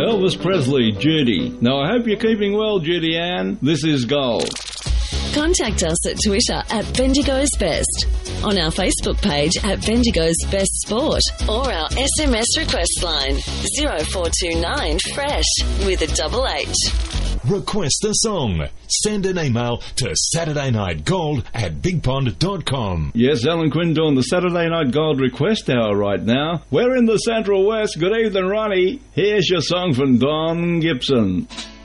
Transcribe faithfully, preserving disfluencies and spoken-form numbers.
Elvis Presley, Judy. Now, I hope you're keeping well, Judy Ann. This is Gold. Contact us at Twitter at Bendigo's Best, on our Facebook page at Bendigo's Best Sport, or our S M S request line zero four two nine fresh with a double H. Request a song. Send an email to Saturday Night Gold at big pond dot com. Yes, Alan Quinn doing the Saturday Night Gold request hour right now. We're in the Central West. Good evening, Ronnie. Here's your song from Don Gibson.